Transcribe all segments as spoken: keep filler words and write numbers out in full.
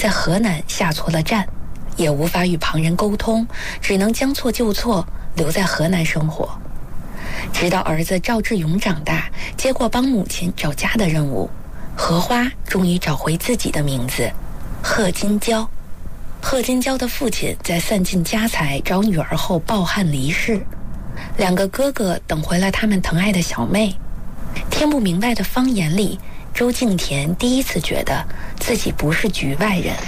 在河南下错了站，也无法与旁人沟通，只能将错就错，留在河南生活。直到儿子赵志勇长大，接过帮母亲找家的任务，荷花终于找回自己的名字贺金娇。贺金娇的父亲在散尽家财找女儿后抱憾离世，两个哥哥等回了他们疼爱的小妹。听不明白的方言里，周敬田第一次觉得自己不是局外人。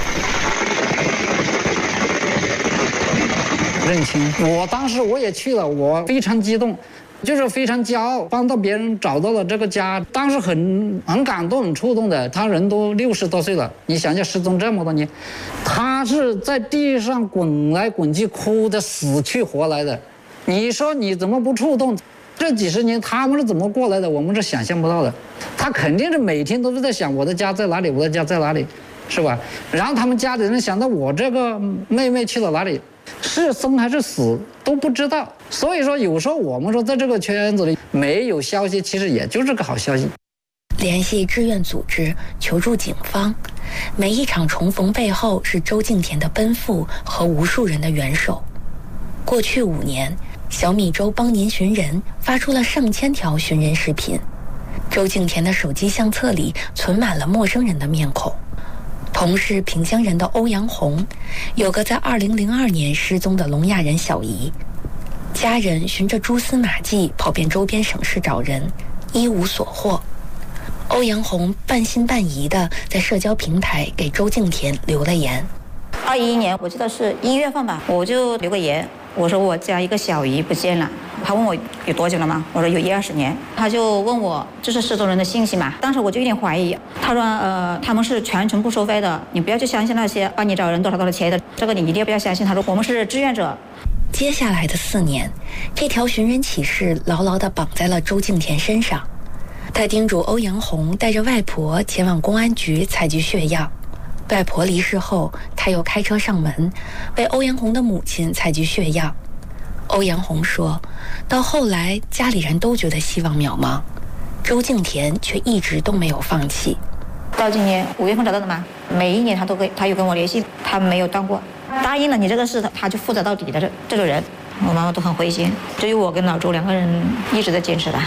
认亲，我当时我也去了，我非常激动，就是非常骄傲，帮到别人找到了这个家，当时很很感动，很触动的。他人都六十多岁了，你想想失踪这么多年，他是在地上滚来滚去，哭得死去活来的。你说你怎么不触动？这几十年他们是怎么过来的？我们是想象不到的。他肯定是每天都是在想我的家在哪里，我的家在哪里，是吧？然后他们家里人想到我这个妹妹去了哪里。是生还是死都不知道，所以说有时候我们说在这个圈子里没有消息，其实也就是个好消息。 联系志愿组织，求助警方，每一场重逢背后是周敬田的奔赴和无数人的援手。过去五年，小米粥帮您寻人发出了上千条寻人视频，周敬田的手机相册里存满了陌生人的面孔。同是萍乡人的欧阳红，有个在二零零二年失踪的聋哑人小姨，家人循着蛛丝马迹跑遍周边省市找人，一无所获。欧阳红半信半疑地在社交平台给周敬田留了言。 二一年我记得是一月份吧，我就留个言，我说我家一个小姨不见了。他问我有多久了吗？我说有一二十年。他就问我这是失踪人的信息嘛？当时我就有点怀疑。他说呃他们是全程不收费的，你不要去相信那些帮你找人多少多少钱的，这个你一定不要相信。他说我们是志愿者。 接下来的四年，这条寻人启事牢牢地绑在了周敬田身上。他叮嘱欧阳红带着外婆前往公安局采集血样。外婆离世后，他又开车上门，为欧阳红的母亲采集血样。欧阳红说，到后来家里人都觉得希望渺茫，周敬田却一直都没有放弃。 到今年五月份找到的嘛，每一年他都跟他有跟我联系，他没有断过，答应了你这个事，他就负责到底的这这种人，我妈妈都很灰心。只有我跟老周两个人一直在坚持的。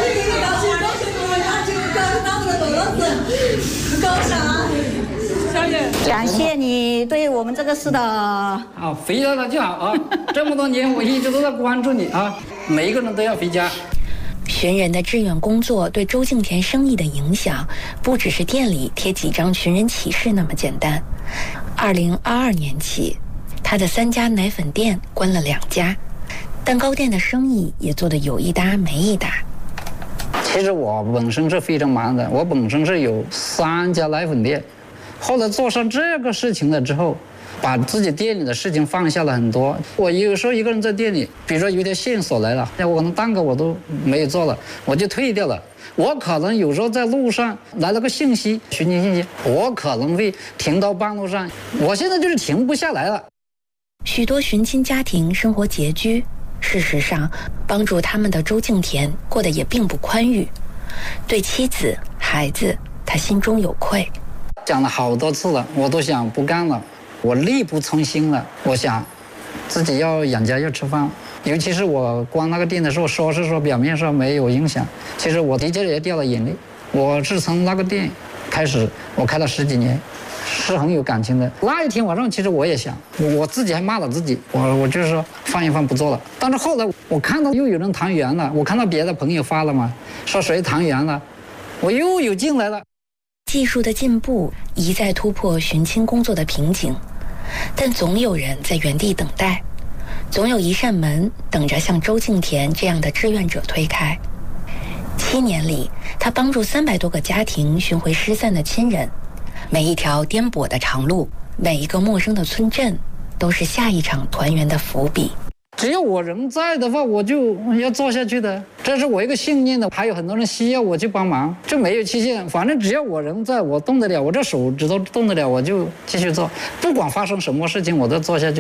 感谢你对我们这个事的啊，回家了就好啊！这么多年我一直都在关注你啊，每一个人都要回家。 寻人的志愿工作对周敬田生意的影响，不只是店里贴几张寻人启事那么简单。二零二二年起，他的三家奶粉店关了两家，蛋糕店的生意也做得有一搭没一搭。 其实我本身是非常忙的，我本身是有三家奶粉店。后来做上这个事情了之后，把自己店里的事情放下了很多。我有时候一个人在店里，比如说有一条线索来了，我可能蛋糕我都没有做了，我就退掉了。我可能有时候在路上来了个信息，寻亲信息，我可能会停到半路上。我现在就是停不下来了。 许多寻亲家庭生活拮据，事实上帮助他们的周敬田过得也并不宽裕。对妻子、孩子，他心中有愧。 讲了好多次了，我都想不干了，我力不从心了。我想自己要养家要吃饭，尤其是我关那个店的时候，说是说表面上没有影响，其实我的确也掉了眼泪。我是从那个店开始，我开了十几年，是很有感情的。那一天晚上，其实我也想，我自己还骂了自己，我我就是说放一放不做了。但是后来我看到又有人谈圆了，我看到别的朋友发了嘛，说谁谈圆了，我又有进来了。 技术的进步一再突破寻亲工作的瓶颈，但总有人在原地等待，总有一扇门等着像周敬田这样的志愿者推开。七年里，他帮助三百多个家庭寻回失散的亲人，每一条颠簸的长路，每一个陌生的村镇，都是下一场团圆的伏笔。 只要我人在的话，我就要做下去的，这是我一个信念的。还有很多人需要我去帮忙，这没有期限，反正只要我人在，我动得了，我这手指头动得了，我就继续做，不管发生什么事情，我都做下去。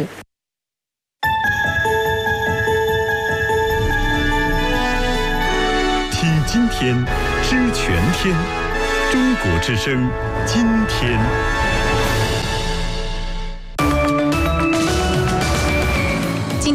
听今天，知全天，中国之声，今天。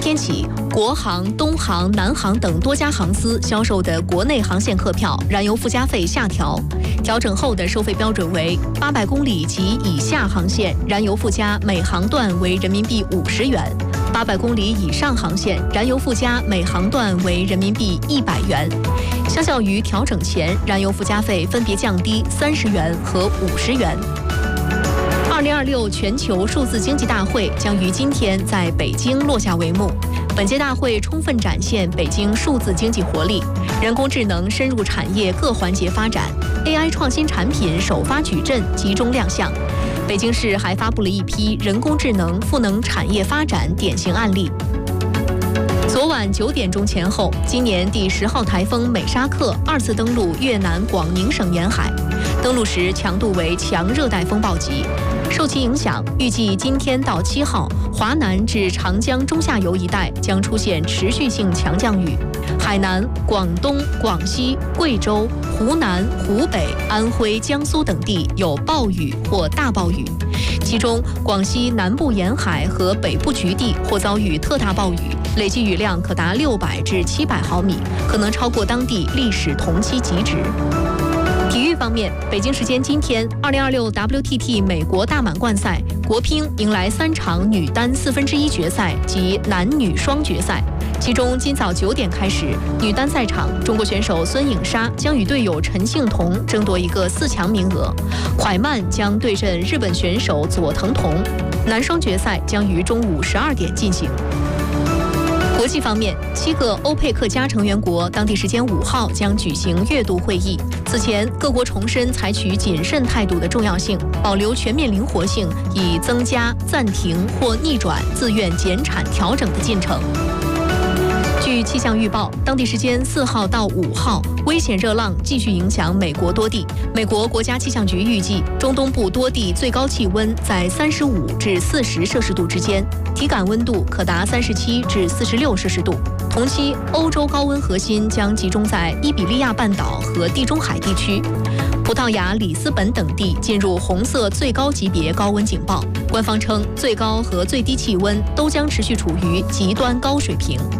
天起，国航、东航、南航等多家航司销售的国内航线客票燃油附加费下调，调整后的收费标准为八百公里及以下航线燃油附加每航段为人民币五十元，八百公里以上航线燃油附加每航段为人民币一百元。相较于调整前，燃油附加费分别降低三十元和五十元。二零二六全球数字经济大会将于今天在北京落下帷幕。本届大会充分展现北京数字经济活力，人工智能深入产业各环节发展 ，A I 创新产品首发矩阵集中亮相。北京市还发布了一批人工智能赋能产业发展典型案例。昨晚九点钟前后，今年第十号台风美沙克二次登陆越南广宁省沿海，登陆时强度为强热带风暴级。受其影响，预计今天到七号，华南至长江中下游一带将出现持续性强降雨，海南、广东、广西、贵州、湖南、湖北、安徽、江苏等地有暴雨或大暴雨，其中广西南部沿海和北部局地或遭遇特大暴雨，累计雨量可达六百至七百毫米，可能超过当地历史同期极值。体育方面，北京时间今天，二零二六 W T T 美国大满贯赛，国乒迎来三场女单四分之一决赛及男女双决赛。其中，今早九点开始，女单赛场，中国选手孙颖莎将与队友陈幸同争夺一个四强名额，蒯曼将对阵日本选手佐藤瞳。男双决赛将于中午十二点进行。国际方面，七个欧佩克加成员国当地时间五号将举行月度会议。此前，各国重申采取谨慎态度的重要性，保留全面灵活性，以增加、暂停或逆转自愿减产调整的进程。据气象预报，当地时间四号到五号，危险热浪继续影响美国多地。美国国家气象局预计，中东部多地最高气温在三十五至四十摄氏度之间，体感温度可达三十七至四十六摄氏度。同期，欧洲高温核心将集中在伊比利亚半岛和地中海地区。葡萄牙里斯本等地进入红色最高级别高温警报，官方称最高和最低气温都将持续处于极端高水平。